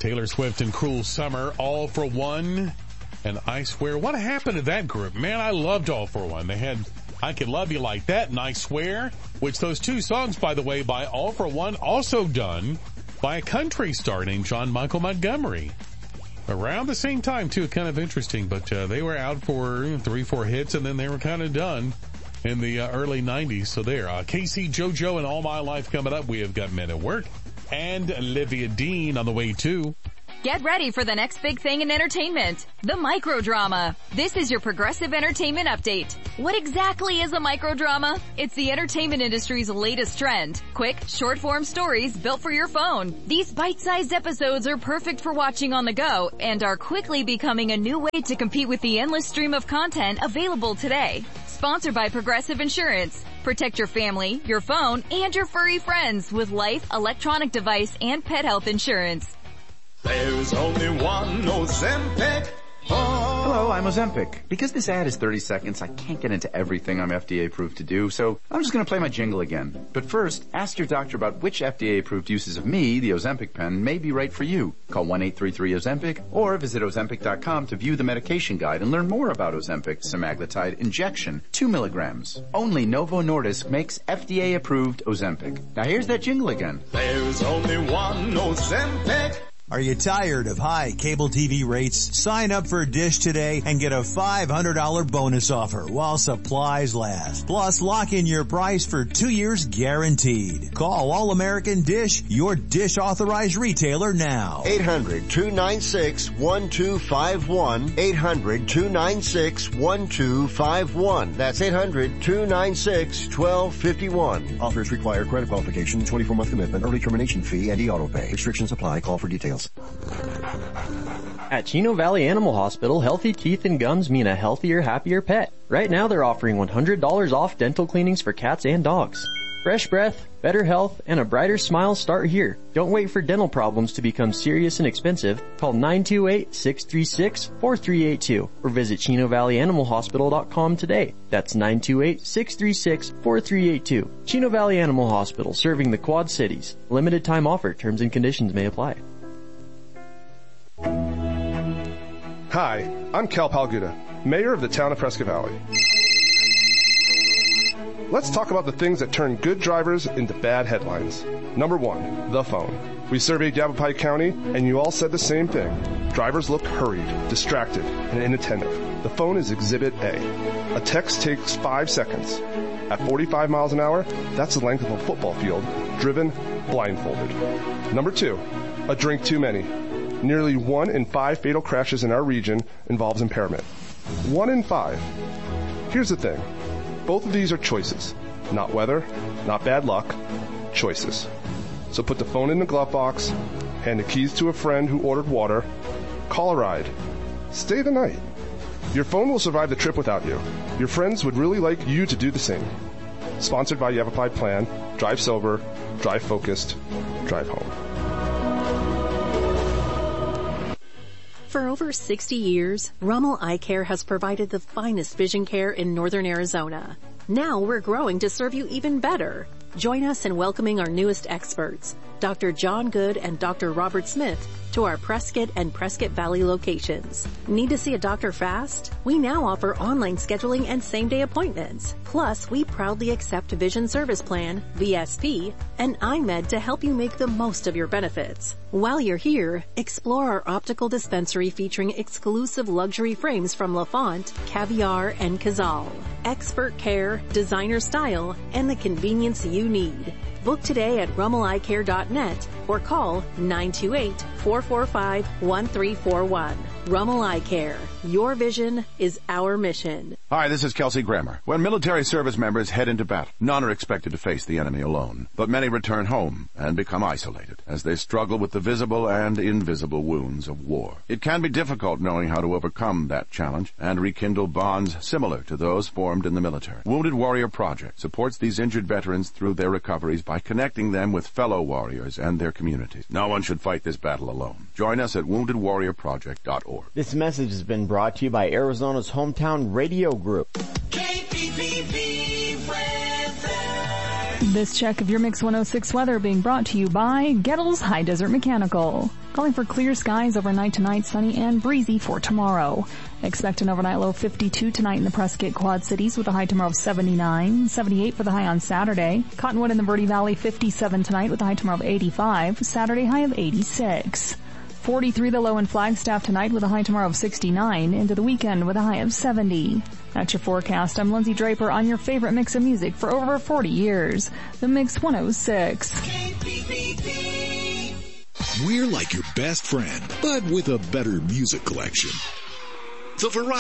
Taylor Swift and Cruel Summer, All for One, and I Swear. What happened to that group? Man, I loved All for One. They had I Can Love You Like That and I Swear, which those two songs, by the way, by All for One, also done by a country star named John Michael Montgomery. Around the same time, too, kind of interesting, but they were out for 3-4 hits, and then they were kind of done in the early 90s. So there, Casey, JoJo, and All My Life coming up. We have got Men at Work and Olivia Dean on the way, too. Get ready for the next big thing in entertainment, the microdrama. This is your Progressive Entertainment Update. What exactly is a microdrama? It's the entertainment industry's latest trend. Quick, short-form stories built for your phone. These bite-sized episodes are perfect for watching on the go and are quickly becoming a new way to compete with the endless stream of content available today. Sponsored by Progressive Insurance. Protect your family, your phone, and your furry friends with life, electronic device, and pet health insurance. There's only one Ozempic. Oh. Hello, I'm Ozempic. Because this ad is 30 seconds, I can't get into everything I'm FDA approved to do, so I'm just going to play my jingle again. But first, ask your doctor about which FDA approved uses of me, the Ozempic pen, may be right for you. Call 1-833-OZEMPIC or visit Ozempic.com to view the medication guide and learn more about Ozempic semaglutide injection, 2 milligrams. Only Novo Nordisk makes FDA approved Ozempic. Now here's that jingle again. There's only one Ozempic. Are you tired of high cable TV rates? Sign up for Dish today and get a $500 bonus offer while supplies last. Plus, lock in your price for 2 years guaranteed. Call All American Dish, your Dish authorized retailer now. 800-296-1251. 800-296-1251. That's 800-296-1251. Offers require credit qualification, 24-month commitment, early termination fee, and e-auto pay. Restrictions apply. Call for details. At Chino Valley Animal Hospital, healthy teeth and gums mean a healthier, happier pet. Right now they're offering $100 off dental cleanings for cats and dogs. Fresh breath, better health, and a brighter smile start here. Don't wait for dental problems to become serious and expensive. Call 928-636-4382 or visit ChinoValleyAnimalHospital.com today. That's 928-636-4382. Chino Valley Animal Hospital, serving the Quad Cities. Limited time offer. Terms and conditions may apply. Hi, I'm Cal Palguda, Mayor of the town of Prescott Valley. Let's talk about the things that turn good drivers into bad headlines. Number 1, the phone. We surveyed Yavapai County, and you all said the same thing. Drivers look hurried, distracted, and inattentive. The phone is Exhibit A. A text takes 5 seconds. At 45 miles an hour, that's the length of a football field, driven blindfolded. Number 2, a drink too many. Nearly 1 in 5 fatal crashes in our region involves impairment. 1 in 5. Here's the thing. Both of these are choices. Not weather, not bad luck, choices. So put the phone in the glove box, hand the keys to a friend who ordered water, call a ride, stay the night. Your phone will survive the trip without you. Your friends would really like you to do the same. Sponsored by Yavapai Plan, Drive Sober, Drive Focused, Drive Home. For over 60 years, Rummel Eye Care has provided the finest vision care in northern Arizona. Now we're growing to serve you even better. Join us in welcoming our newest experts, Dr. John Good and Dr. Robert Smith, to our Prescott and Prescott Valley locations. Need to see a doctor fast? We now offer online scheduling and same-day appointments. Plus, we proudly accept Vision Service Plan, VSP, and iMed to help you make the most of your benefits. While you're here, explore our optical dispensary featuring exclusive luxury frames from Lafont, Caviar, and Cazal. Expert care, designer style, and the convenience you need. Book today at rummeleyecare.net or call 928-445-1341. Rummel Eye Care. Your vision is our mission. Hi, this is Kelsey Grammer. When military service members head into battle, none are expected to face the enemy alone. But many return home and become isolated as they struggle with the visible and invisible wounds of war. It can be difficult knowing how to overcome that challenge and rekindle bonds similar to those formed in the military. Wounded Warrior Project supports these injured veterans through their recoveries by connecting them with fellow warriors and their communities. No one should fight this battle alone. Join us at WoundedWarriorProject.org. This message has been brought to you by Arizona's hometown radio group. KPPV weather. This check of your Mix 106 weather being brought to you by Gettle's High Desert Mechanical. Calling for clear skies overnight tonight, sunny and breezy for tomorrow. Expect an overnight low 52 tonight in the Prescott Quad Cities with a high tomorrow of 79, 78 for the high on Saturday. Cottonwood in the Verde Valley 57 tonight with a high tomorrow of 85, Saturday high of 86. 43 the low in Flagstaff tonight with a high tomorrow of 69, into the weekend with a high of 70. That's your forecast. I'm Lindsay Draper on your favorite mix of music for over 40 years. The Mix 106. We're like your best friend, but with a better music collection. The Variety